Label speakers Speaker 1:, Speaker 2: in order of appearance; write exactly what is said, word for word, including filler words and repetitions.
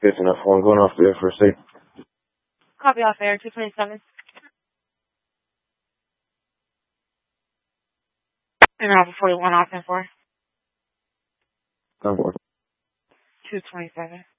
Speaker 1: Good enough. I'm going off there for a sec.
Speaker 2: Copy off air, two twenty-seven. And Alpha forty-one off and four.
Speaker 1: I'm going.
Speaker 2: two twenty-seven.